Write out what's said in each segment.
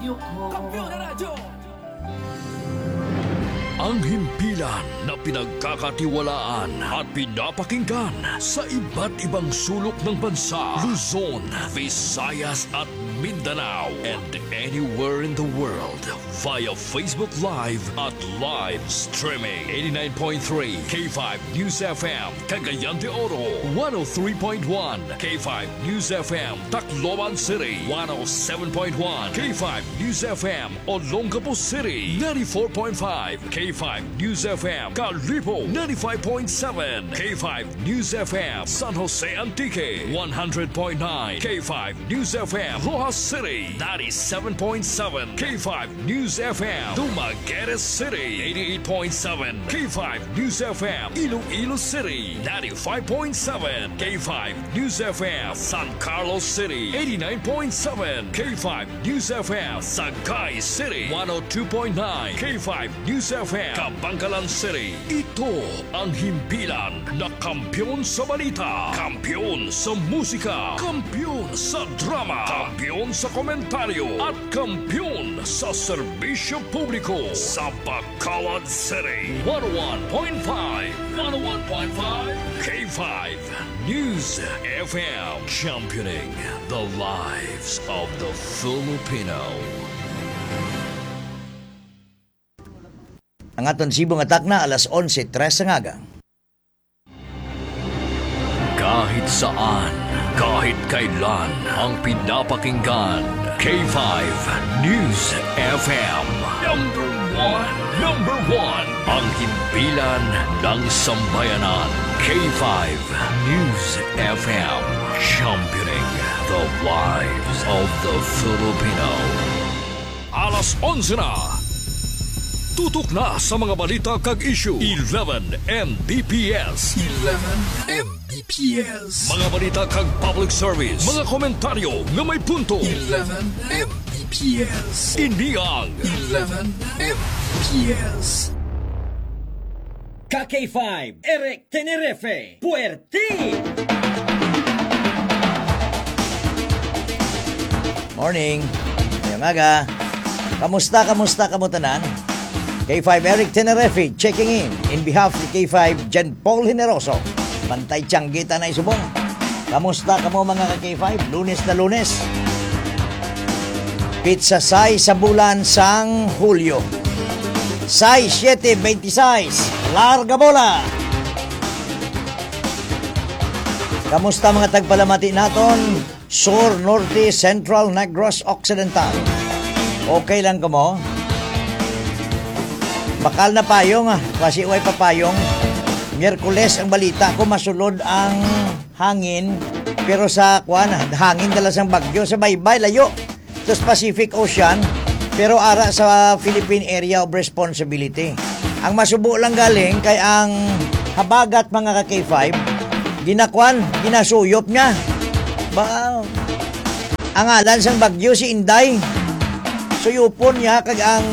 radyo ko. Kampiyon na radyo! Ang himpilan na pinagkakatiwalaan at pinapakinggan sa iba't ibang sulok ng bansa, Luzon, Visayas at Mindanao, and anywhere in the world via Facebook Live at live streaming. 89.3 K5 News FM, Cagayan de Oro, 103.1 K5 News FM, Tacloban City, 107.1 K5 News FM, Olongapo City, 94.5 K5 News FM, Calibo, 95.7 K5 News FM, San Jose Antique, 100.9 K5 News FM, Rojas City, 97.7 K5 News FM, Dumaguete City, 88.7 K5 News FM, Iloilo City, 95.7 K5 News FM, San Carlos City, 89.7 K5 News FM, Sagay City, 102.9 K5 News FM, Kabangkalan City. Ito ang himpilan na kampiyon sa balita, kampiyon sa musika, kampiyon sa drama, kampiyon sa komentaryo, at kampiyon sa serbisyo publiko sa Bacolod City. 101.5 K5 News FM, championing the lives of the Filipino. Ang aton sibong atak na alas 11:03 sa ngaga. Kahit saan, kahit kailan, ang pinapakinggan, K5 News FM. Number one, ang himpilan ng sambayanan, K5 News FM, championing the lives of the Filipino. Alas 11 na. Tutok na sa mga balita kag issue. 11 Mbps. 11 Mbps. Mga balita kag public service. Mga komentaryo nga may punto. 11 Mbps. Ini ang 11 Mbps. KK5, Eric Tenerife, Puerti! Morning. Ngayong aga. Kamusta kamutanan? K5 Eric Tenerife checking in behalf ni K5 Jan Paul Generoso. Bantay Tianggita na isubong. Kamusta kamo mga ka-K5? Lunes na Lunes. Pizza Sai sa bulan sang Hulyo. Sai 7:26. Larga bola. Kamusta mga tagpalamati naton? Sur, Norte, Central, Negros, Occidental. Okay lang kamo? Bakal na payong kasi way papayong. Miyerkules ang balita ko masulod ang hangin pero sa hangin dala sang bagyo sa baybay layo sa Pacific Ocean pero ara sa Philippine Area of Responsibility. Ang masubo lang galing kay ang habagat mga ka-K5 ginasuyop niya. Ang alan sang bagyo si Inday. Suyupon niya kag ang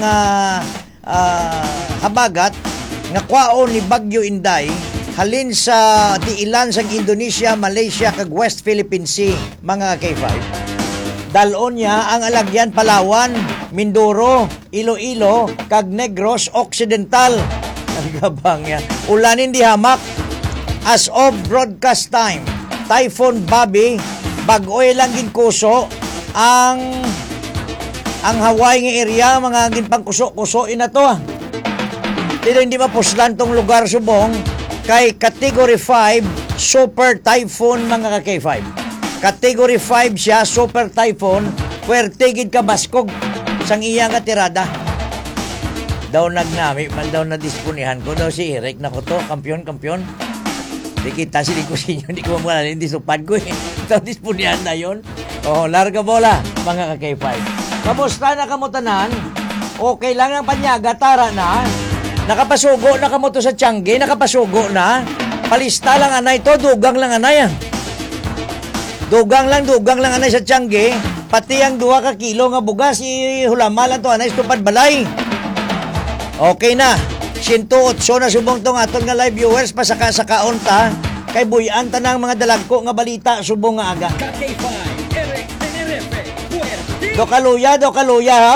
habagat nga kwaon ni Bagyo Inday halin sa tiilan sa Indonesia, Malaysia kag West Philippine Sea mga K5. Dalon niya ang alagyan Palawan, Mindoro, Iloilo kag Negros Occidental. Nagabang niya. Ulanin di hamak as of broadcast time. Typhoon Bobby bag-oy lang ginkuso ang Hawaii nga area, mga ginpangkuso-kuso ina to. Pero hindi mapuslan tong lugar subong kay Category 5 Super Typhoon mga ka-K5. Category 5 siya, Super Typhoon, puwerte gid ka baskog sang iya nga tirada. Daw nagnami, man daw nadispunihan ko daw si Eric na ko to, kampiyon. Di kita si Likusinyo, hindi ko mamulan, hindi supad ko eh. Daw dispunihan na yun. Larga bola mga ka-K5. Kamusta na kamutanan? Okay lang ang panyaga, tara na. Nakapasugo na kamo to sa Tiangge, nakapasugo na. Palista lang anay to, dugang lang anay. Dugang lang anay sa Tiangge. Pati ang 2 ka kilo nga bugas, hulamalan to anay, stupad balay. Okay na. 108 na subong tong aton nga live viewers, pasaka-sakaon ta. Kay buyan ta ng mga dalagko nga balita, subong nga aga. KK5, Eric Tenerife, Puerti! Do kaluya ha.